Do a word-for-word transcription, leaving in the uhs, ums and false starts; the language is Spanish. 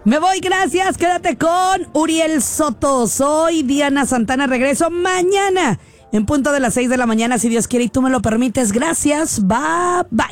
Me voy, gracias. Quédate con Uriel Soto. Soy Diana Santana. Regreso mañana en punto de las seis de la mañana, si Dios quiere y tú me lo permites. Gracias. Bye, bye.